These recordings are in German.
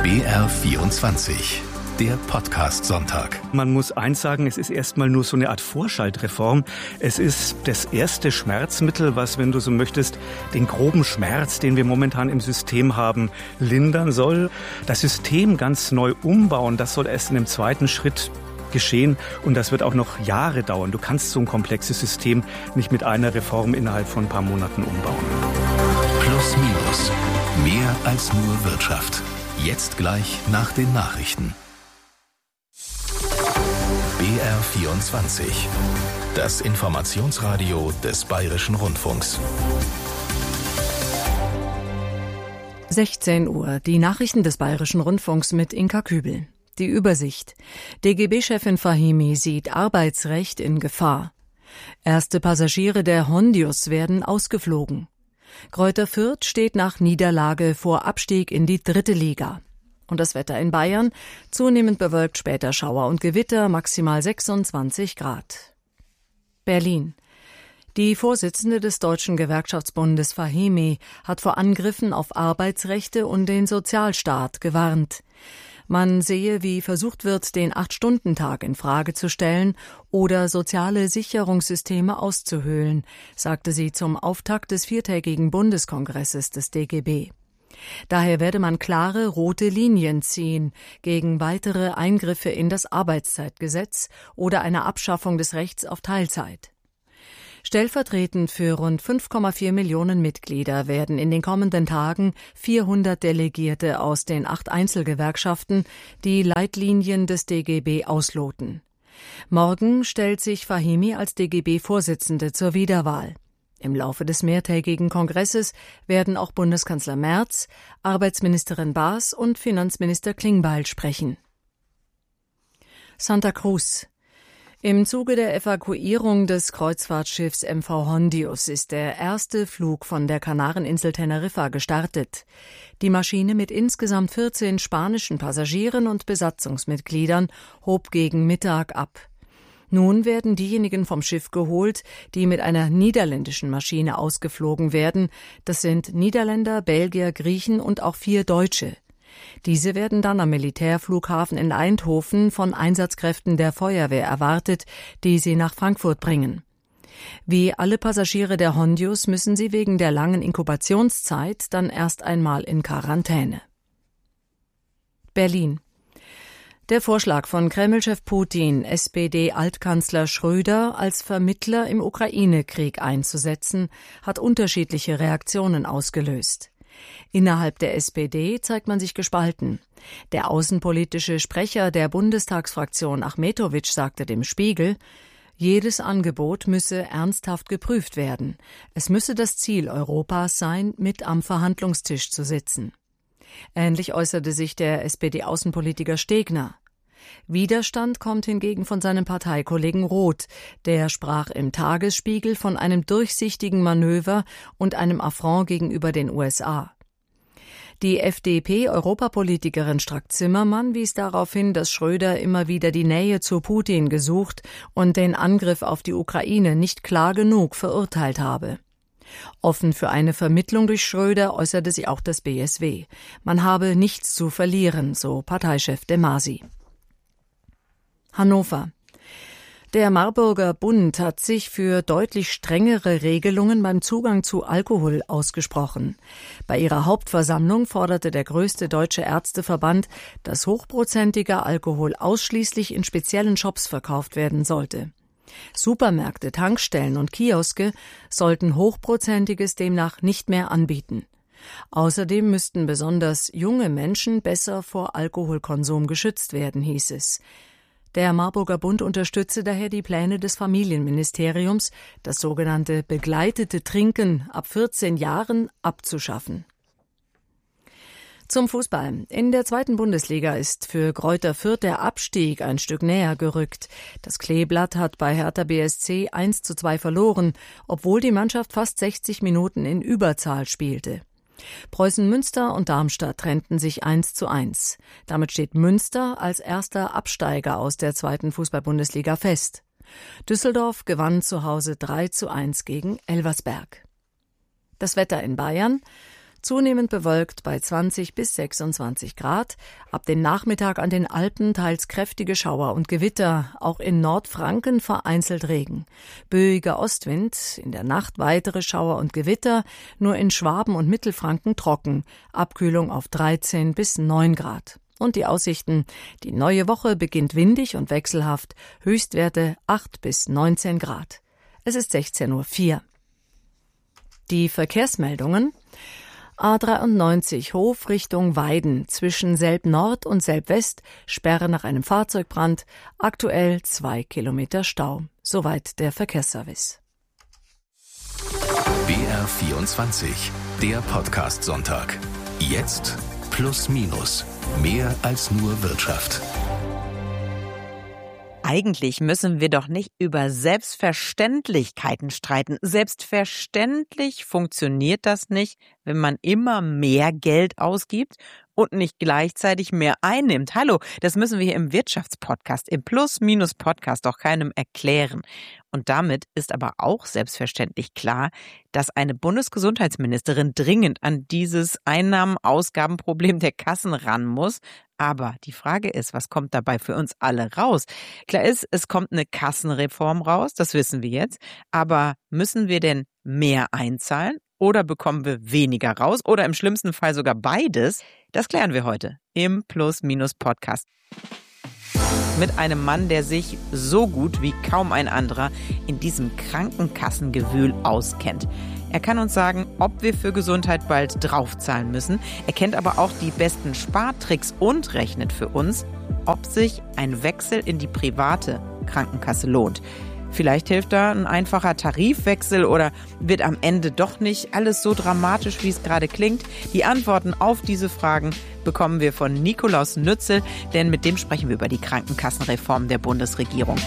BR24, der Podcast-Sonntag. Man muss eins sagen, es ist erstmal nur so eine Art Vorschaltreform. Es ist das erste Schmerzmittel, was, wenn du so möchtest, den groben Schmerz, den wir momentan im System haben, lindern soll. Das System ganz neu umbauen, das soll erst in einem zweiten Schritt geschehen und das wird auch noch Jahre dauern. Du kannst so ein komplexes System nicht mit einer Reform innerhalb von ein paar Monaten umbauen. Plus minus. Mehr als nur Wirtschaft. Jetzt gleich nach den Nachrichten. BR24. Das Informationsradio des Bayerischen Rundfunks. 16 Uhr. Die Nachrichten des Bayerischen Rundfunks mit Inka Kübel. Die Übersicht. DGB-Chefin Fahimi sieht Arbeitsrecht in Gefahr. Erste Passagiere der Hondius werden ausgeflogen. Greuther Fürth steht nach Niederlage vor Abstieg in die 3. Liga. Und das Wetter in Bayern, zunehmend bewölkt, später Schauer und Gewitter, maximal 26 Grad. Berlin. Die Vorsitzende des Deutschen Gewerkschaftsbundes Fahimi hat vor Angriffen auf Arbeitsrechte und den Sozialstaat gewarnt. Man sehe, wie versucht wird, den 8-Stunden-Tag in Frage zu stellen oder soziale Sicherungssysteme auszuhöhlen, sagte sie zum Auftakt des 4-tägigen Bundeskongresses des DGB. Daher werde man klare rote Linien ziehen gegen weitere Eingriffe in das Arbeitszeitgesetz oder eine Abschaffung des Rechts auf Teilzeit. Stellvertretend für rund 5,4 Millionen Mitglieder werden in den kommenden Tagen 400 Delegierte aus den 8 Einzelgewerkschaften die Leitlinien des DGB ausloten. Morgen stellt sich Fahimi als DGB-Vorsitzende zur Wiederwahl. Im Laufe des mehrtägigen Kongresses werden auch Bundeskanzler Merz, Arbeitsministerin Baas und Finanzminister Klingbeil sprechen. Santa Cruz. Im Zuge der Evakuierung des Kreuzfahrtschiffs MV Hondius ist der erste Flug von der Kanareninsel Teneriffa gestartet. Die Maschine mit insgesamt 14 spanischen Passagieren und Besatzungsmitgliedern hob gegen Mittag ab. Nun werden diejenigen vom Schiff geholt, die mit einer niederländischen Maschine ausgeflogen werden. Das sind Niederländer, Belgier, Griechen und auch 4 Deutsche. Diese werden dann am Militärflughafen in Eindhoven von Einsatzkräften der Feuerwehr erwartet, die sie nach Frankfurt bringen. Wie alle Passagiere der Hondius müssen sie wegen der langen Inkubationszeit dann erst einmal in Quarantäne. Berlin. Der Vorschlag von Kreml-Chef Putin, SPD-Altkanzler Schröder als Vermittler im Ukraine-Krieg einzusetzen, hat unterschiedliche Reaktionen ausgelöst. Innerhalb der SPD zeigt man sich gespalten. Der außenpolitische Sprecher der Bundestagsfraktion Achmetowitsch sagte dem Spiegel, jedes Angebot müsse ernsthaft geprüft werden. Es müsse das Ziel Europas sein, mit am Verhandlungstisch zu sitzen. Ähnlich äußerte sich der SPD-Außenpolitiker Stegner. Widerstand kommt hingegen von seinem Parteikollegen Roth. Der sprach im Tagesspiegel von einem durchsichtigen Manöver und einem Affront gegenüber den USA. Die FDP-Europapolitikerin Strack-Zimmermann wies darauf hin, dass Schröder immer wieder die Nähe zu Putin gesucht und den Angriff auf die Ukraine nicht klar genug verurteilt habe. Offen für eine Vermittlung durch Schröder äußerte sich auch das BSW. Man habe nichts zu verlieren, so Parteichef de Masi. Hannover. Der Marburger Bund hat sich für deutlich strengere Regelungen beim Zugang zu Alkohol ausgesprochen. Bei ihrer Hauptversammlung forderte der größte deutsche Ärzteverband, dass hochprozentiger Alkohol ausschließlich in speziellen Shops verkauft werden sollte. Supermärkte, Tankstellen und Kioske sollten Hochprozentiges demnach nicht mehr anbieten. Außerdem müssten besonders junge Menschen besser vor Alkoholkonsum geschützt werden, hieß es. Der Marburger Bund unterstütze daher die Pläne des Familienministeriums, das sogenannte begleitete Trinken ab 14 Jahren abzuschaffen. Zum Fußball. In der 2. Bundesliga ist für Greuther Fürth der Abstieg ein Stück näher gerückt. Das Kleeblatt hat bei Hertha BSC 1:2 verloren, obwohl die Mannschaft fast 60 Minuten in Überzahl spielte. Preußen Münster und Darmstadt trennten sich 1:1. Damit steht Münster als erster Absteiger aus der 2. Fußball-Bundesliga fest. Düsseldorf gewann zu Hause 3:1 gegen Elversberg. Das Wetter in Bayern. Zunehmend bewölkt bei 20 bis 26 Grad. Ab den Nachmittag an den Alpen teils kräftige Schauer und Gewitter. Auch in Nordfranken vereinzelt Regen. Böiger Ostwind, in der Nacht weitere Schauer und Gewitter. Nur in Schwaben und Mittelfranken trocken. Abkühlung auf 13 bis 9 Grad. Und die Aussichten. Die neue Woche beginnt windig und wechselhaft. Höchstwerte 8 bis 19 Grad. Es ist 16:04 Uhr. Die Verkehrsmeldungen. A93 Hof Richtung Weiden zwischen Selb-Nord und Selb-West, Sperre nach einem Fahrzeugbrand, aktuell 2 Kilometer Stau. Soweit der Verkehrsservice. BR24, der Podcast-Sonntag. Jetzt plus minus. Mehr als nur Wirtschaft. Eigentlich müssen wir doch nicht über Selbstverständlichkeiten streiten. Selbstverständlich funktioniert das nicht, wenn man immer mehr Geld ausgibt und nicht gleichzeitig mehr einnimmt. Hallo, das müssen wir hier im Wirtschaftspodcast, im Plus-Minus-Podcast doch keinem erklären. Und damit ist aber auch selbstverständlich klar, dass eine Bundesgesundheitsministerin dringend an dieses Einnahmen-Ausgaben-Problem der Kassen ran muss. Aber die Frage ist, was kommt dabei für uns alle raus? Klar ist, es kommt eine Kassenreform raus, das wissen wir jetzt. Aber müssen wir denn mehr einzahlen oder bekommen wir weniger raus oder im schlimmsten Fall sogar beides? Das klären wir heute im Plus-Minus-Podcast. Mit einem Mann, der sich so gut wie kaum ein anderer in diesem Krankenkassengewühl auskennt. Er kann uns sagen, ob wir für Gesundheit bald draufzahlen müssen. Er kennt aber auch die besten Spartricks und rechnet für uns, ob sich ein Wechsel in die private Krankenkasse lohnt. Vielleicht hilft da ein einfacher Tarifwechsel oder wird am Ende doch nicht alles so dramatisch, wie es gerade klingt. Die Antworten auf diese Fragen bekommen wir von Nikolaus Nützel, denn mit dem sprechen wir über die Krankenkassenreform der Bundesregierung.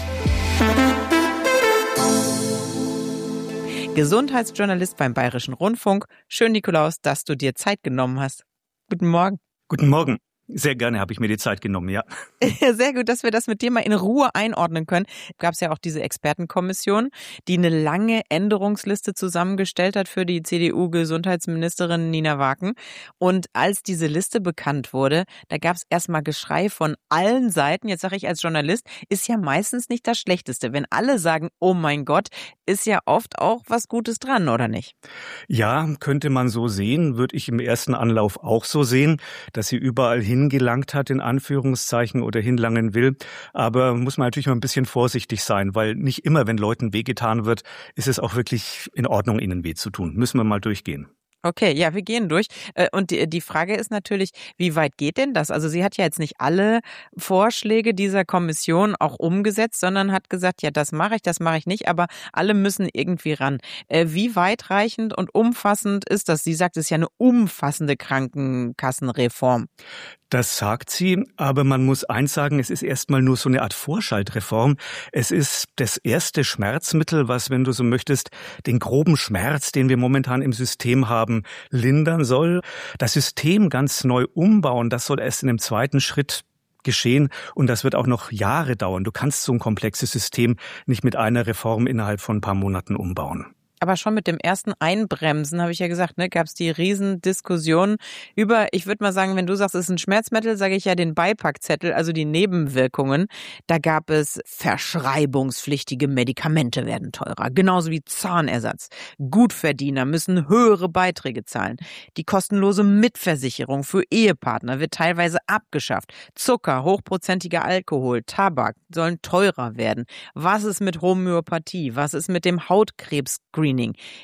Gesundheitsjournalist beim Bayerischen Rundfunk. Schön, Nikolaus, dass du dir Zeit genommen hast. Guten Morgen. Guten Morgen. Sehr gerne habe ich mir die Zeit genommen, ja. Sehr gut, dass wir das mit dir mal in Ruhe einordnen können. Gab es ja auch diese Expertenkommission, die eine lange Änderungsliste zusammengestellt hat für die CDU-Gesundheitsministerin Nina Waken. Und als diese Liste bekannt wurde, da gab es erstmal Geschrei von allen Seiten. Jetzt sage ich als Journalist, ist ja meistens nicht das Schlechteste. Wenn alle sagen, oh mein Gott, ist ja oft auch was Gutes dran, oder nicht? Ja, könnte man so sehen, würde ich im ersten Anlauf auch so sehen, dass sie überall hingelangt hat, in Anführungszeichen, oder hinlangen will. Aber muss man natürlich mal ein bisschen vorsichtig sein, weil nicht immer, wenn Leuten wehgetan wird, ist es auch wirklich in Ordnung, ihnen weh zu tun. Müssen wir mal durchgehen. Okay, ja, wir gehen durch. Und die Frage ist natürlich, wie weit geht denn das? Also sie hat ja jetzt nicht alle Vorschläge dieser Kommission auch umgesetzt, sondern hat gesagt, ja, das mache ich nicht, aber alle müssen irgendwie ran. Wie weitreichend und umfassend ist das? Sie sagt, es ist ja eine umfassende Krankenkassenreform. Das sagt sie, aber man muss eins sagen, es ist erstmal nur so eine Art Vorschaltreform. Es ist das erste Schmerzmittel, was, wenn du so möchtest, den groben Schmerz, den wir momentan im System haben, lindern soll. Das System ganz neu umbauen, das soll erst in einem zweiten Schritt geschehen und das wird auch noch Jahre dauern. Du kannst so ein komplexes System nicht mit einer Reform innerhalb von ein paar Monaten umbauen. Aber schon mit dem ersten Einbremsen, habe ich ja gesagt, gab es die Riesendiskussion über, ich würde mal sagen, wenn du sagst, es ist ein Schmerzmittel, sage ich ja den Beipackzettel, also die Nebenwirkungen. Da gab es verschreibungspflichtige Medikamente werden teurer, genauso wie Zahnersatz. Gutverdiener müssen höhere Beiträge zahlen. Die kostenlose Mitversicherung für Ehepartner wird teilweise abgeschafft. Zucker, hochprozentiger Alkohol, Tabak sollen teurer werden. Was ist mit Homöopathie? Was ist mit dem Hautkrebs-Screening?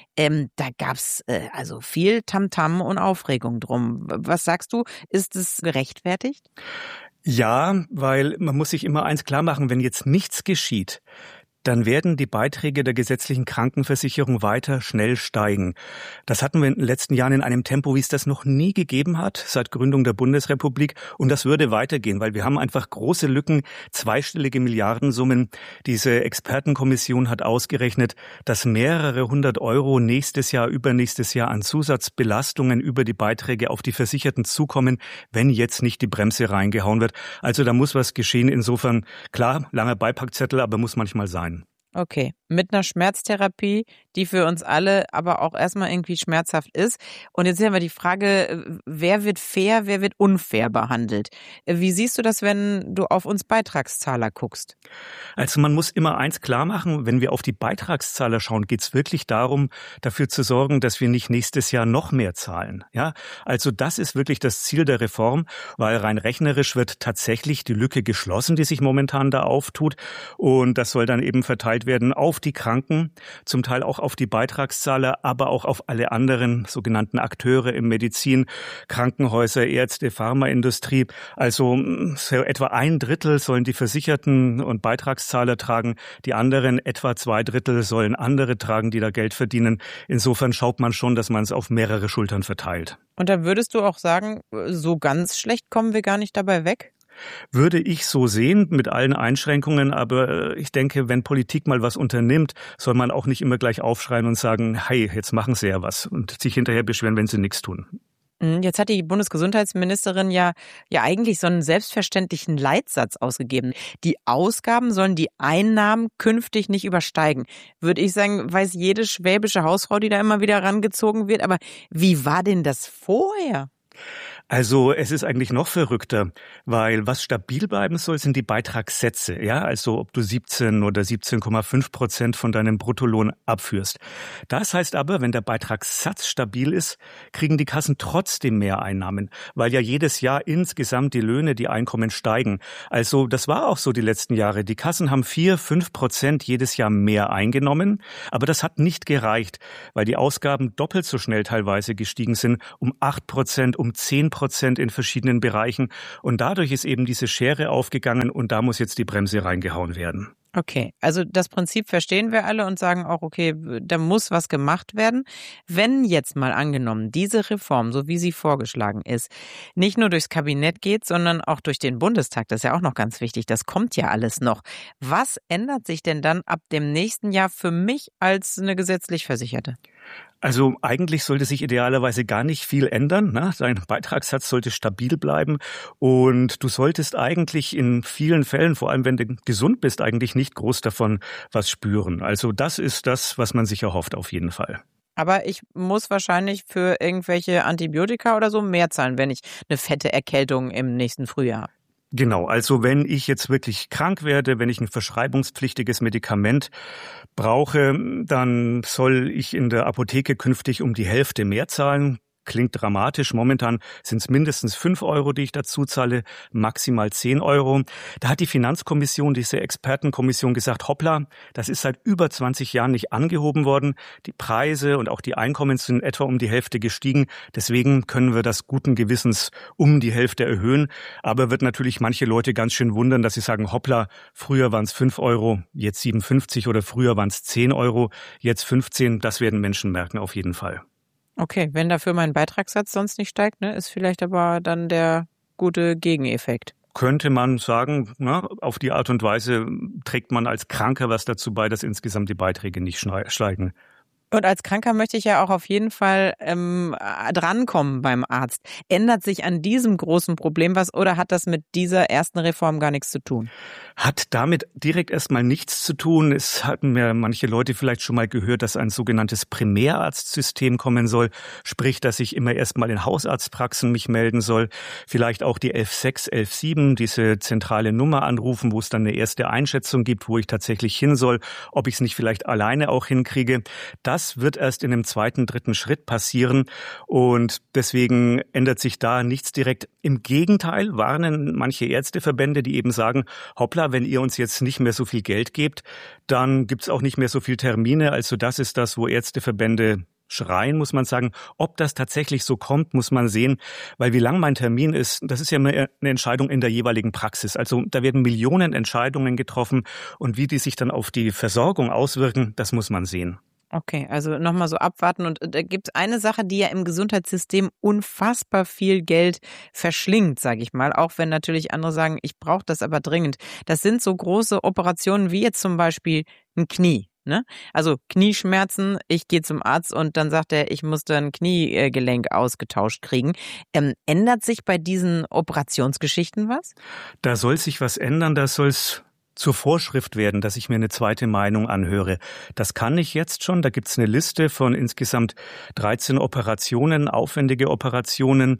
Da gab's also viel Tamtam und Aufregung drum. Was sagst du? Ist es gerechtfertigt? Ja, weil man muss sich immer eins klar machen, wenn jetzt nichts geschieht, dann werden die Beiträge der gesetzlichen Krankenversicherung weiter schnell steigen. Das hatten wir in den letzten Jahren in einem Tempo, wie es das noch nie gegeben hat, seit Gründung der Bundesrepublik. Und das würde weitergehen, weil wir haben einfach große Lücken, zweistellige Milliardensummen. Diese Expertenkommission hat ausgerechnet, dass mehrere 100 Euro nächstes Jahr, übernächstes Jahr an Zusatzbelastungen über die Beiträge auf die Versicherten zukommen, wenn jetzt nicht die Bremse reingehauen wird. Also da muss was geschehen. Insofern, klar, langer Beipackzettel, aber muss manchmal sein. Okay, mit einer Schmerztherapie, die für uns alle aber auch erstmal irgendwie schmerzhaft ist. Und jetzt haben wir die Frage, wer wird fair, wer wird unfair behandelt? Wie siehst du das, wenn du auf uns Beitragszahler guckst? Also man muss immer eins klar machen, wenn wir auf die Beitragszahler schauen, geht es wirklich darum, dafür zu sorgen, dass wir nicht nächstes Jahr noch mehr zahlen. Ja, also das ist wirklich das Ziel der Reform, weil rein rechnerisch wird tatsächlich die Lücke geschlossen, die sich momentan da auftut. Und das soll dann eben verteilt werden auf die Kranken, zum Teil auch auf die Beitragszahler, aber auch auf alle anderen sogenannten Akteure in Medizin, Krankenhäuser, Ärzte, Pharmaindustrie. Also so etwa 1/3 sollen die Versicherten und Beitragszahler tragen. Die anderen, etwa 2/3, sollen andere tragen, die da Geld verdienen. Insofern schaut man schon, dass man es auf mehrere Schultern verteilt. Und da würdest du auch sagen, so ganz schlecht kommen wir gar nicht dabei weg? Würde ich so sehen, mit allen Einschränkungen. Aber ich denke, wenn Politik mal was unternimmt, soll man auch nicht immer gleich aufschreien und sagen, hey, jetzt machen sie ja was, und sich hinterher beschweren, wenn sie nichts tun. Jetzt hat die Bundesgesundheitsministerin ja eigentlich so einen selbstverständlichen Leitsatz ausgegeben. Die Ausgaben sollen die Einnahmen künftig nicht übersteigen. Würde ich sagen, weiß jede schwäbische Hausfrau, die da immer wieder rangezogen wird. Aber wie war denn das vorher? Also es ist eigentlich noch verrückter, weil was stabil bleiben soll, sind die Beitragssätze. Ja, also ob du 17 oder 17,5% von deinem Bruttolohn abführst. Das heißt aber, wenn der Beitragssatz stabil ist, kriegen die Kassen trotzdem mehr Einnahmen, weil ja jedes Jahr insgesamt die Löhne, die Einkommen steigen. Also das war auch so die letzten Jahre. Die Kassen haben 4-5% jedes Jahr mehr eingenommen, aber das hat nicht gereicht, weil die Ausgaben doppelt so schnell teilweise gestiegen sind, um 8%, um 10% in verschiedenen Bereichen. Und dadurch ist eben diese Schere aufgegangen und da muss jetzt die Bremse reingehauen werden. Okay, also das Prinzip verstehen wir alle und sagen auch, okay, da muss was gemacht werden. Wenn jetzt mal angenommen, diese Reform, so wie sie vorgeschlagen ist, nicht nur durchs Kabinett geht, sondern auch durch den Bundestag, das ist ja auch noch ganz wichtig, das kommt ja alles noch. Was ändert sich denn dann ab dem nächsten Jahr für mich als eine gesetzlich Versicherte? Also eigentlich sollte sich idealerweise gar nicht viel ändern. Ne? Dein Beitragssatz sollte stabil bleiben und du solltest eigentlich in vielen Fällen, vor allem wenn du gesund bist, eigentlich nicht groß davon was spüren. Also das ist das, was man sich erhofft auf jeden Fall. Aber ich muss wahrscheinlich für irgendwelche Antibiotika oder so mehr zahlen, wenn ich eine fette Erkältung im nächsten Frühjahr habe. Genau, also wenn ich jetzt wirklich krank werde, wenn ich ein verschreibungspflichtiges Medikament brauche, dann soll ich in der Apotheke künftig um die Hälfte mehr zahlen. Klingt dramatisch. Momentan sind es mindestens 5 Euro, die ich dazu zahle, maximal 10 Euro. Da hat die Finanzkommission, diese Expertenkommission gesagt, hoppla, das ist seit über 20 Jahren nicht angehoben worden. Die Preise und auch die Einkommen sind etwa um die Hälfte gestiegen. Deswegen können wir das guten Gewissens um die Hälfte erhöhen. Aber wird natürlich manche Leute ganz schön wundern, dass sie sagen, hoppla, früher waren es 5 Euro, jetzt 57 oder früher waren es 10 Euro, jetzt 15. Das werden Menschen merken auf jeden Fall. Okay, wenn dafür mein Beitragssatz sonst nicht steigt, ne, ist vielleicht aber dann der gute Gegeneffekt. Könnte man sagen, na, auf die Art und Weise trägt man als Kranker was dazu bei, dass insgesamt die Beiträge nicht steigen. Und als Kranker möchte ich ja auch auf jeden Fall drankommen beim Arzt. Ändert sich an diesem großen Problem was oder hat das mit dieser ersten Reform gar nichts zu tun? Hat damit direkt erstmal nichts zu tun. Es hatten mir manche Leute vielleicht schon mal gehört, dass ein sogenanntes Primärarztsystem kommen soll. Sprich, dass ich immer erstmal in Hausarztpraxen mich melden soll. Vielleicht auch die 116, 117, diese zentrale Nummer anrufen, wo es dann eine erste Einschätzung gibt, wo ich tatsächlich hin soll, ob ich es nicht vielleicht alleine auch hinkriege. Das wird erst in dem 2., 3. Schritt passieren und deswegen ändert sich da nichts direkt. Im Gegenteil warnen manche Ärzteverbände, die eben sagen, hoppla, wenn ihr uns jetzt nicht mehr so viel Geld gebt, dann gibt's auch nicht mehr so viel Termine. Also das ist das, wo Ärzteverbände schreien, muss man sagen. Ob das tatsächlich so kommt, muss man sehen, weil wie lang mein Termin ist, das ist ja eine Entscheidung in der jeweiligen Praxis. Also da werden Millionen Entscheidungen getroffen und wie die sich dann auf die Versorgung auswirken, das muss man sehen. Okay, also nochmal so abwarten. Und da gibt es eine Sache, die ja im Gesundheitssystem unfassbar viel Geld verschlingt, sage ich mal. Auch wenn natürlich andere sagen, ich brauche das aber dringend. Das sind so große Operationen wie jetzt zum Beispiel ein Knie. Ne? Also Knieschmerzen, ich gehe zum Arzt und dann sagt er, ich muss ein Kniegelenk ausgetauscht kriegen. Ändert sich bei diesen Operationsgeschichten was? Da soll sich was ändern, da soll es zur Vorschrift werden, dass ich mir eine zweite Meinung anhöre. Das kann ich jetzt schon. Da gibt's eine Liste von insgesamt 13 Operationen, aufwendige Operationen,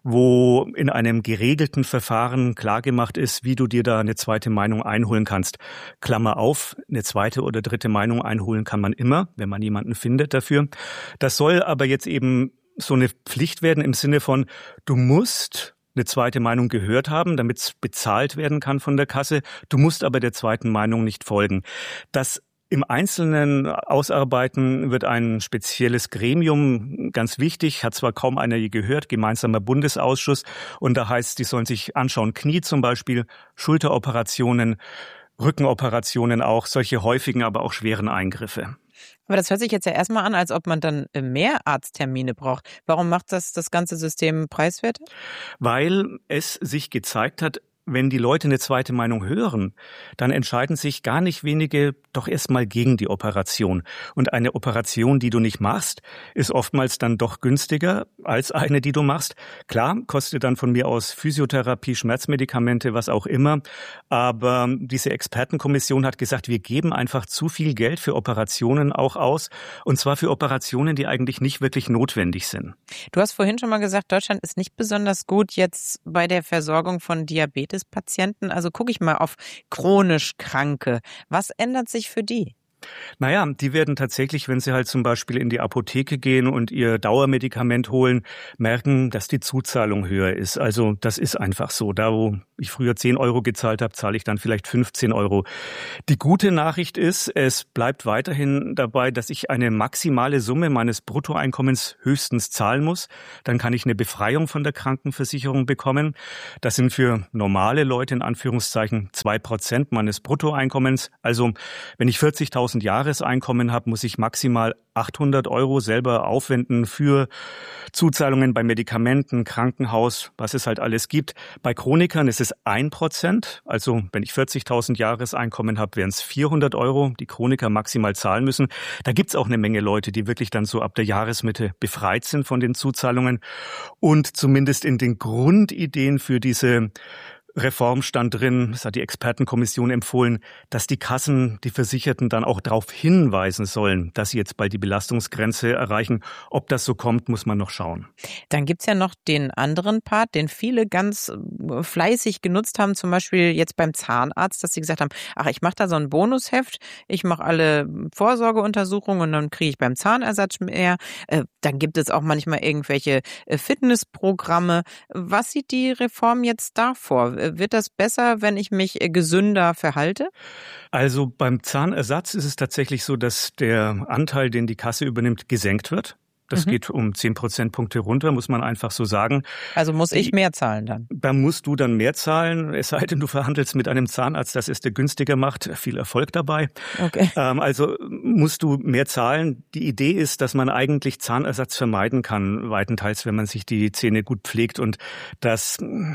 wo in einem geregelten Verfahren klargemacht ist, wie du dir da eine zweite Meinung einholen kannst. Klammer auf, eine zweite oder dritte Meinung einholen kann man immer, wenn man jemanden findet dafür. Das soll aber jetzt eben so eine Pflicht werden im Sinne von, du musst eine zweite Meinung gehört haben, damit es bezahlt werden kann von der Kasse. Du musst aber der zweiten Meinung nicht folgen. Das im Einzelnen ausarbeiten wird ein spezielles Gremium, ganz wichtig, hat zwar kaum einer je gehört, gemeinsamer Bundesausschuss, und da heißt, die sollen sich anschauen, Knie zum Beispiel, Schulteroperationen, Rückenoperationen auch, solche häufigen, aber auch schweren Eingriffe. Aber das hört sich jetzt ja erstmal an, als ob man dann mehr Arzttermine braucht. Warum macht das ganze System preiswerter? Weil es sich gezeigt hat, wenn die Leute eine zweite Meinung hören, dann entscheiden sich gar nicht wenige doch erstmal gegen die Operation. Und eine Operation, die du nicht machst, ist oftmals dann doch günstiger als eine, die du machst. Klar, kostet dann von mir aus Physiotherapie, Schmerzmedikamente, was auch immer. Aber diese Expertenkommission hat gesagt, wir geben einfach zu viel Geld für Operationen auch aus. Und zwar für Operationen, die eigentlich nicht wirklich notwendig sind. Du hast vorhin schon mal gesagt, Deutschland ist nicht besonders gut jetzt bei der Versorgung von Diabetespatienten. Also gucke ich mal auf chronisch Kranke. Was ändert sich für die? Naja, die werden tatsächlich, wenn sie halt zum Beispiel in die Apotheke gehen und ihr Dauermedikament holen, merken, dass die Zuzahlung höher ist. Also das ist einfach so. Da, wo ich früher 10 Euro gezahlt habe, zahle ich dann vielleicht 15 Euro. Die gute Nachricht ist, es bleibt weiterhin dabei, dass ich eine maximale Summe meines Bruttoeinkommens höchstens zahlen muss. Dann kann ich eine Befreiung von der Krankenversicherung bekommen. Das sind für normale Leute in Anführungszeichen 2% meines Bruttoeinkommens. Also wenn ich 40.000 Jahreseinkommen habe, muss ich maximal 800 Euro selber aufwenden für Zuzahlungen bei Medikamenten, Krankenhaus, was es halt alles gibt. Bei Chronikern ist es 1%. Also wenn ich 40.000 Jahreseinkommen habe, wären es 400 Euro, die Chroniker maximal zahlen müssen. Da gibt's auch eine Menge Leute, die wirklich dann so ab der Jahresmitte befreit sind von den Zuzahlungen. Und zumindest in den Grundideen für diese Reform stand drin, das hat die Expertenkommission empfohlen, dass die Kassen, die Versicherten dann auch darauf hinweisen sollen, dass sie jetzt bald die Belastungsgrenze erreichen. Ob das so kommt, muss man noch schauen. Dann gibt's ja noch den anderen Part, den viele ganz fleißig genutzt haben, zum Beispiel jetzt beim Zahnarzt, dass sie gesagt haben, ach, ich mache da so ein Bonusheft, ich mache alle Vorsorgeuntersuchungen und dann kriege ich beim Zahnersatz mehr. Dann gibt es auch manchmal irgendwelche Fitnessprogramme. Was sieht die Reform jetzt da vor? Wird das besser, wenn ich mich gesünder verhalte? Also beim Zahnersatz ist es tatsächlich so, dass der Anteil, den die Kasse übernimmt, gesenkt wird. Das geht um 10 Prozentpunkte runter, muss man einfach so sagen. Also muss ich mehr zahlen dann? Da musst du dann mehr zahlen, es sei denn, du verhandelst mit einem Zahnarzt, dass es dir günstiger macht. Viel Erfolg dabei. Okay. Also musst du mehr zahlen. Die Idee ist, dass man eigentlich Zahnersatz vermeiden kann, weitenteils, wenn man sich die Zähne gut pflegt. Und das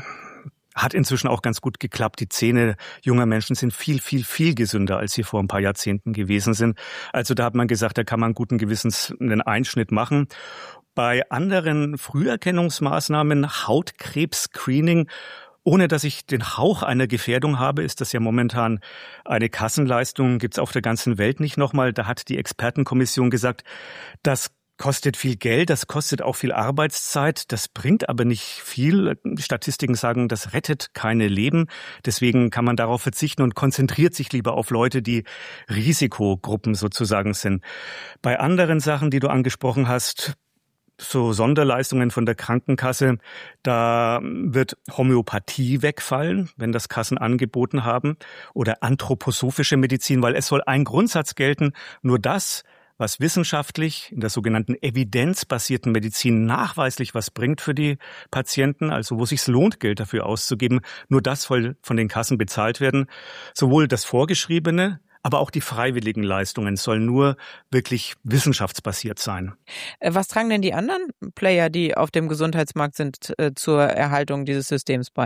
hat inzwischen auch ganz gut geklappt. Die Zähne junger Menschen sind viel, viel, viel gesünder, als sie vor ein paar Jahrzehnten gewesen sind. Also da hat man gesagt, da kann man guten Gewissens einen Einschnitt machen. Bei anderen Früherkennungsmaßnahmen, Hautkrebs-Screening, ohne dass ich den Hauch einer Gefährdung habe, ist das ja momentan eine Kassenleistung, gibt's auf der ganzen Welt nicht nochmal. Da hat die Expertenkommission gesagt, das kostet viel Geld, das kostet auch viel Arbeitszeit, das bringt aber nicht viel. Statistiken sagen, das rettet keine Leben. Deswegen kann man darauf verzichten und konzentriert sich lieber auf Leute, die Risikogruppen sozusagen sind. Bei anderen Sachen, die du angesprochen hast, so Sonderleistungen von der Krankenkasse, da wird Homöopathie wegfallen, wenn das Kassen angeboten haben, oder anthroposophische Medizin, weil es soll ein Grundsatz gelten, nur das, was wissenschaftlich in der sogenannten evidenzbasierten Medizin nachweislich was bringt für die Patienten, also wo es sich lohnt, Geld dafür auszugeben, nur das soll von den Kassen bezahlt werden. Sowohl das Vorgeschriebene, aber auch die freiwilligen Leistungen sollen nur wirklich wissenschaftsbasiert sein. Was tragen denn die anderen Player, die auf dem Gesundheitsmarkt sind, zur Erhaltung dieses Systems bei?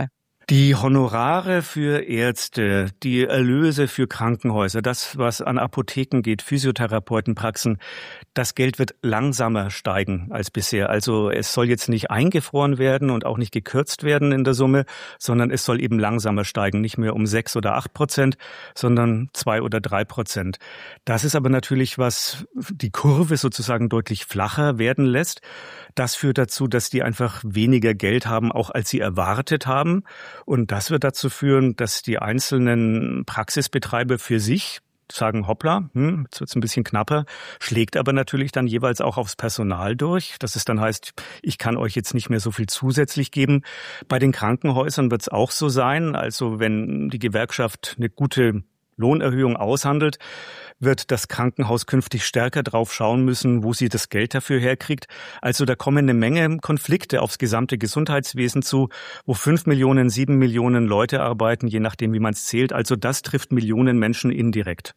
Die Honorare für Ärzte, die Erlöse für Krankenhäuser, das, was an Apotheken geht, Physiotherapeutenpraxen, das Geld wird langsamer steigen als bisher. Also es soll jetzt nicht eingefroren werden und auch nicht gekürzt werden in der Summe, sondern es soll eben langsamer steigen, nicht mehr um 6 oder 8%, sondern 2 oder 3%. Das ist aber natürlich, was die Kurve sozusagen deutlich flacher werden lässt. Das führt dazu, dass die einfach weniger Geld haben, auch als sie erwartet haben. Und das wird dazu führen, dass die einzelnen Praxisbetreiber für sich sagen, hoppla, jetzt wird's ein bisschen knapper, schlägt aber natürlich dann jeweils auch aufs Personal durch, dass es dann heißt, ich kann euch jetzt nicht mehr so viel zusätzlich geben. Bei den Krankenhäusern wird's auch so sein, also wenn die Gewerkschaft eine gute Lohnerhöhung aushandelt, wird das Krankenhaus künftig stärker drauf schauen müssen, wo sie das Geld dafür herkriegt. Also da kommen eine Menge Konflikte aufs gesamte Gesundheitswesen zu, wo 5 Millionen, 7 Millionen Leute arbeiten, je nachdem, wie man es zählt. Also das trifft Millionen Menschen indirekt.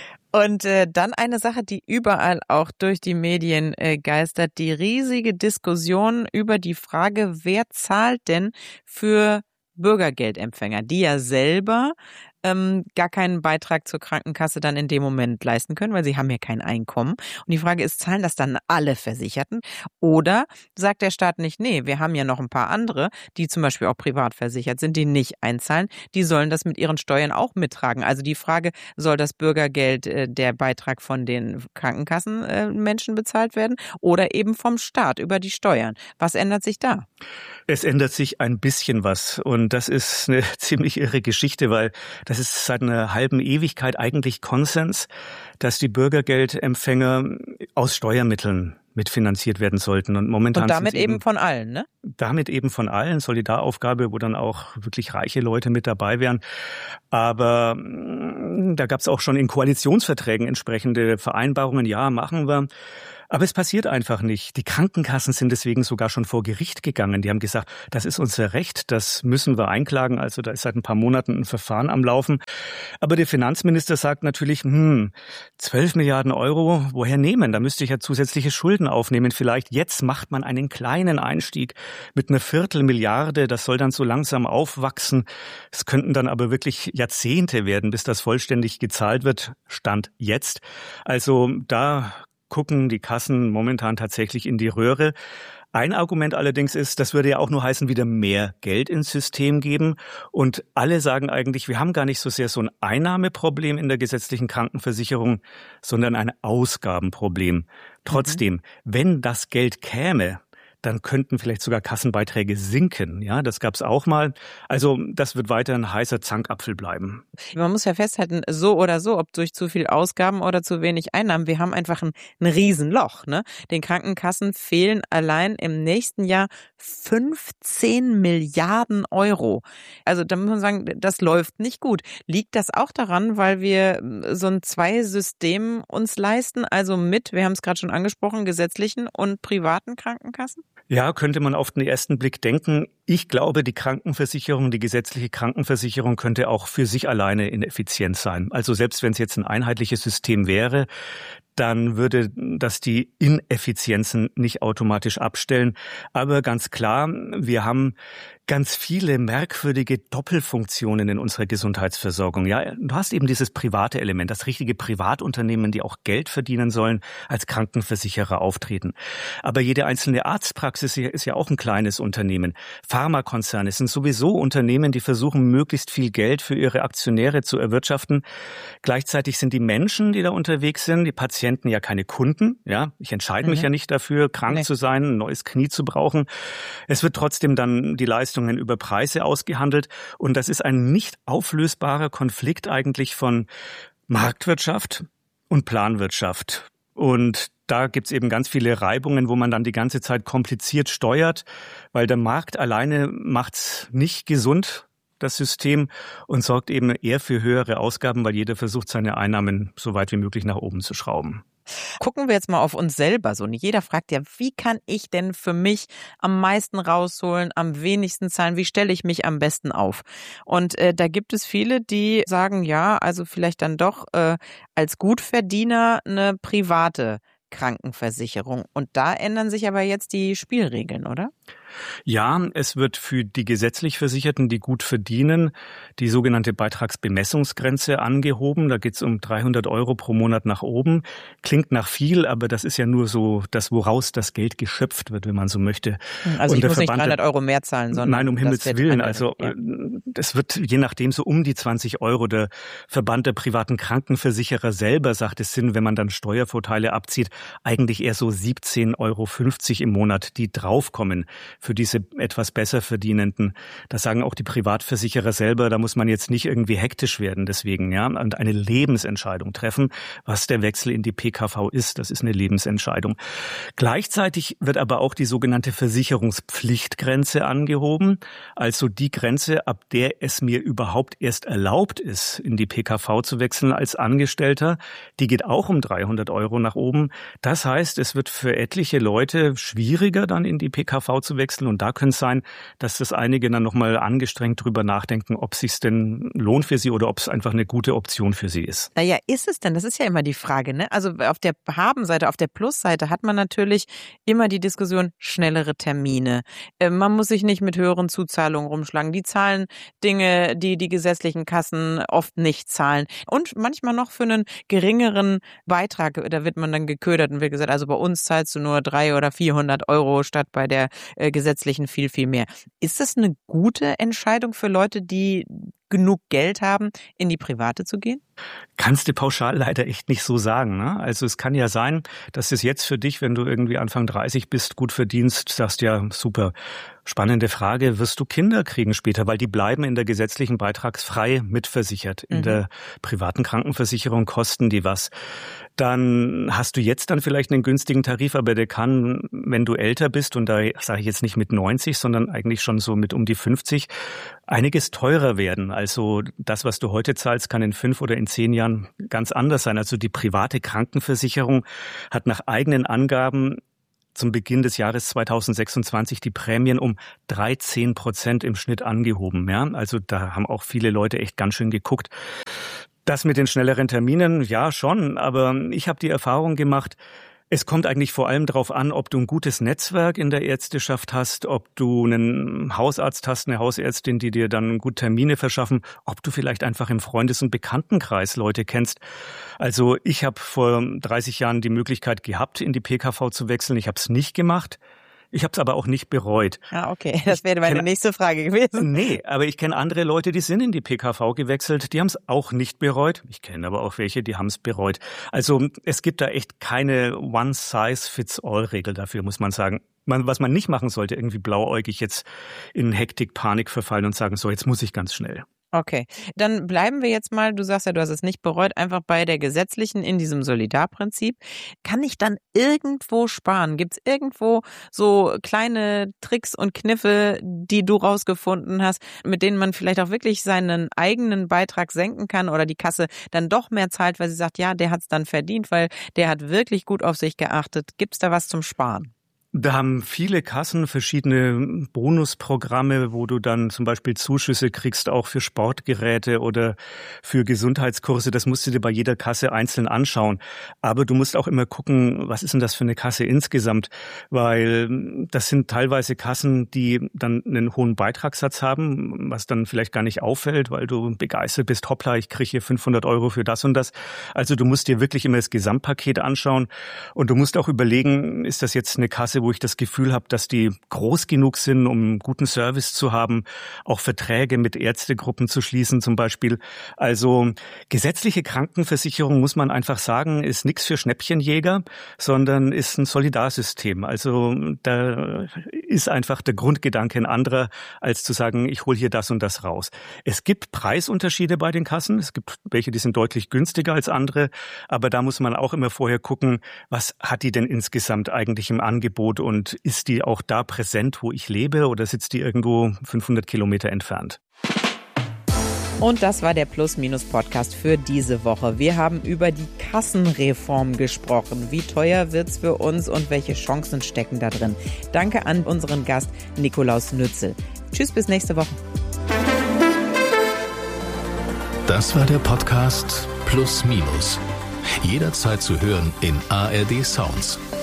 Und dann eine Sache, die überall auch durch die Medien geistert, die riesige Diskussion über die Frage, wer zahlt denn für Bürgergeldempfänger, die ja selber gar keinen Beitrag zur Krankenkasse dann in dem Moment leisten können, weil sie haben ja kein Einkommen. Und die Frage ist, zahlen das dann alle Versicherten? Oder sagt der Staat nicht, nee, wir haben ja noch ein paar andere, die zum Beispiel auch privat versichert sind, die nicht einzahlen, die sollen das mit ihren Steuern auch mittragen. Also die Frage, soll das Bürgergeld, der Beitrag von den Krankenkassenmenschen bezahlt werden oder eben vom Staat über die Steuern? Was ändert sich da? Es ändert sich ein bisschen was und das ist eine ziemlich irre Geschichte, weil das ist seit einer halben Ewigkeit eigentlich Konsens, dass die Bürgergeldempfänger aus Steuermitteln mitfinanziert werden sollten. Und momentan damit eben von allen, ne? Damit eben von allen, Solidaraufgabe, wo dann auch wirklich reiche Leute mit dabei wären. Aber da gab es auch schon in Koalitionsverträgen entsprechende Vereinbarungen, ja, machen wir. Aber es passiert einfach nicht. Die Krankenkassen sind deswegen sogar schon vor Gericht gegangen. Die haben gesagt, das ist unser Recht, das müssen wir einklagen. Also da ist seit ein paar Monaten ein Verfahren am Laufen. Aber der Finanzminister sagt natürlich, 12 Milliarden Euro, woher nehmen? Da müsste ich ja zusätzliche Schulden aufnehmen. Vielleicht jetzt macht man einen kleinen Einstieg mit einer Viertelmilliarde. Das soll dann so langsam aufwachsen. Es könnten dann aber wirklich Jahrzehnte werden, bis das vollständig gezahlt wird. Stand jetzt. Also da gucken die Kassen momentan tatsächlich in die Röhre. Ein Argument allerdings ist, das würde ja auch nur heißen, wieder mehr Geld ins System geben. Und alle sagen eigentlich, wir haben gar nicht so sehr so ein Einnahmeproblem in der gesetzlichen Krankenversicherung, sondern ein Ausgabenproblem. Trotzdem, wenn das Geld käme, dann könnten vielleicht sogar Kassenbeiträge sinken. Ja, das gab's auch mal. Also das wird weiter ein heißer Zankapfel bleiben. Man muss ja festhalten, so oder so, ob durch zu viel Ausgaben oder zu wenig Einnahmen, wir haben einfach ein Riesenloch. Ne? Den Krankenkassen fehlen allein im nächsten Jahr 15 Milliarden Euro. Also da muss man sagen, das läuft nicht gut. Liegt das auch daran, weil wir so ein Zwei-System uns leisten, also mit, wir haben es gerade schon angesprochen, gesetzlichen und privaten Krankenkassen? Ja, könnte man auf den ersten Blick denken. Ich glaube, die Krankenversicherung, die gesetzliche Krankenversicherung könnte auch für sich alleine ineffizient sein. Also selbst wenn es jetzt ein einheitliches System wäre, dann würde das die Ineffizienzen nicht automatisch abstellen. Aber ganz klar, wir haben ganz viele merkwürdige Doppelfunktionen in unserer Gesundheitsversorgung. Ja, du hast eben dieses private Element, das richtige Privatunternehmen, die auch Geld verdienen sollen, als Krankenversicherer auftreten. Aber jede einzelne Arztpraxis ist ja auch ein kleines Unternehmen. Pharmakonzerne sind sowieso Unternehmen, die versuchen, möglichst viel Geld für ihre Aktionäre zu erwirtschaften. Gleichzeitig sind die Menschen, die da unterwegs sind, die Patienten ja keine Kunden. Ja, ich entscheide mich ja nicht dafür, krank zu sein, ein neues Knie zu brauchen. Es wird trotzdem dann die Leistungen über Preise ausgehandelt. Und das ist ein nicht auflösbarer Konflikt eigentlich von Marktwirtschaft und Planwirtschaft. Und da gibt's eben ganz viele Reibungen, wo man dann die ganze Zeit kompliziert steuert, weil der Markt alleine macht's nicht gesund, das System, und sorgt eben eher für höhere Ausgaben, weil jeder versucht, seine Einnahmen so weit wie möglich nach oben zu schrauben. Gucken wir jetzt mal auf uns selber so. Jeder fragt ja, wie kann ich denn für mich am meisten rausholen, am wenigsten zahlen? Wie stelle ich mich am besten auf? Und da gibt es viele, die sagen, ja, also vielleicht dann doch als Gutverdiener eine private Krankenversicherung. Und da ändern sich aber jetzt die Spielregeln, oder? Ja, es wird für die gesetzlich Versicherten, die gut verdienen, die sogenannte Beitragsbemessungsgrenze angehoben. Da geht es um 300 € pro Monat nach oben. Klingt nach viel, aber das ist ja nur so das, woraus das Geld geschöpft wird, wenn man so möchte. Also ich muss nicht 300 € mehr zahlen, sondern... Nein, um Himmels Willen. Also das wird je nachdem so um die 20 €. Der Verband der privaten Krankenversicherer selber sagt, es sind, wenn man dann Steuervorteile abzieht, eigentlich eher so 17,50 € im Monat, die draufkommen für diese etwas besser Verdienenden. Das sagen auch die Privatversicherer selber, da muss man jetzt nicht irgendwie hektisch werden deswegen, ja, und eine Lebensentscheidung treffen, was der Wechsel in die PKV ist. Das ist eine Lebensentscheidung. Gleichzeitig wird aber auch die sogenannte Versicherungspflichtgrenze angehoben, also die Grenze, ab der es mir überhaupt erst erlaubt ist, in die PKV zu wechseln als Angestellter. Die geht auch um 300 € nach oben. Das heißt, es wird für etliche Leute schwieriger, dann in die PKV zu wechseln. Und da könnte es sein, dass das einige dann nochmal angestrengt drüber nachdenken, ob es sich denn lohnt für sie oder ob es einfach eine gute Option für sie ist. Naja, ist es denn? Das ist ja immer die Frage, ne? Also auf der Habenseite, auf der Plusseite hat man natürlich immer die Diskussion, schnellere Termine. Man muss sich nicht mit höheren Zuzahlungen rumschlagen. Die zahlen Dinge, die die gesetzlichen Kassen oft nicht zahlen. Und manchmal noch für einen geringeren Beitrag, da wird man dann geködert und wird gesagt, also bei uns zahlst du nur 300 oder 400 € statt bei der gesetzlichen viel, viel mehr. Ist das eine gute Entscheidung für Leute, die genug Geld haben, in die Private zu gehen? Kannst du pauschal leider echt nicht so sagen, ne? Also es kann ja sein, dass es jetzt für dich, wenn du irgendwie Anfang 30 bist, gut verdienst, sagst ja, super. Spannende Frage, wirst du Kinder kriegen später? Weil die bleiben in der gesetzlichen beitragsfrei mitversichert. In der privaten Krankenversicherung kosten die was. Dann hast du jetzt dann vielleicht einen günstigen Tarif, aber der kann, wenn du älter bist, und da sage ich jetzt nicht mit 90, sondern eigentlich schon so mit um die 50, einiges teurer werden. Also das, was du heute zahlst, kann in 5 oder in 10 Jahren ganz anders sein. Also die private Krankenversicherung hat nach eigenen Angaben zum Beginn des Jahres 2026 die Prämien um 13% im Schnitt angehoben. Ja? Also da haben auch viele Leute echt ganz schön geguckt. Das mit den schnelleren Terminen, ja schon, aber ich habe die Erfahrung gemacht, es kommt eigentlich vor allem darauf an, ob du ein gutes Netzwerk in der Ärzteschaft hast, ob du einen Hausarzt hast, eine Hausärztin, die dir dann gut Termine verschaffen, ob du vielleicht einfach im Freundes- und Bekanntenkreis Leute kennst. Also ich habe vor 30 Jahren die Möglichkeit gehabt, in die PKV zu wechseln. Ich habe es nicht gemacht. Ich habe es aber auch nicht bereut. Ah, okay. Das wäre meine nächste Frage gewesen. Nee, aber ich kenne andere Leute, die sind in die PKV gewechselt. Die haben es auch nicht bereut. Ich kenne aber auch welche, die haben es bereut. Also es gibt da echt keine One-Size-Fits-All-Regel dafür, muss man sagen. Was man nicht machen sollte, irgendwie blauäugig jetzt in Hektik, Panik verfallen und sagen, so, jetzt muss ich ganz schnell. Okay, dann bleiben wir jetzt mal, du sagst ja, du hast es nicht bereut, einfach bei der gesetzlichen in diesem Solidarprinzip. Kann ich dann irgendwo sparen? Gibt es irgendwo so kleine Tricks und Kniffe, die du rausgefunden hast, mit denen man vielleicht auch wirklich seinen eigenen Beitrag senken kann oder die Kasse dann doch mehr zahlt, weil sie sagt, ja, der hat es dann verdient, weil der hat wirklich gut auf sich geachtet. Gibt es da was zum Sparen? Da haben viele Kassen verschiedene Bonusprogramme, wo du dann zum Beispiel Zuschüsse kriegst, auch für Sportgeräte oder für Gesundheitskurse. Das musst du dir bei jeder Kasse einzeln anschauen. Aber du musst auch immer gucken, was ist denn das für eine Kasse insgesamt? Weil das sind teilweise Kassen, die dann einen hohen Beitragssatz haben, was dann vielleicht gar nicht auffällt, weil du begeistert bist. Hoppla, ich kriege hier 500 € für das und das. Also du musst dir wirklich immer das Gesamtpaket anschauen. Und du musst auch überlegen, ist das jetzt eine Kasse, wo ich das Gefühl habe, dass die groß genug sind, um guten Service zu haben, auch Verträge mit Ärztegruppen zu schließen zum Beispiel. Also gesetzliche Krankenversicherung, muss man einfach sagen, ist nichts für Schnäppchenjäger, sondern ist ein Solidarsystem. Also da ist einfach der Grundgedanke ein anderer, als zu sagen, ich hole hier das und das raus. Es gibt Preisunterschiede bei den Kassen. Es gibt welche, die sind deutlich günstiger als andere. Aber da muss man auch immer vorher gucken, was hat die denn insgesamt eigentlich im Angebot? Und ist die auch da präsent, wo ich lebe, oder sitzt die irgendwo 500 Kilometer entfernt? Und das war der Plus-Minus-Podcast für diese Woche. Wir haben über die Kassenreform gesprochen. Wie teuer wird's für uns und welche Chancen stecken da drin? Danke an unseren Gast Nikolaus Nützel. Tschüss, bis nächste Woche. Das war der Podcast Plus-Minus. Jederzeit zu hören in ARD Sounds.